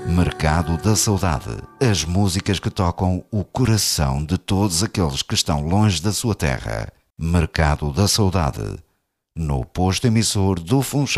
Mercado da Saudade. As músicas que tocam o coração de todos aqueles que estão longe da sua terra. Mercado da Saudade. No posto emissor do Funchal.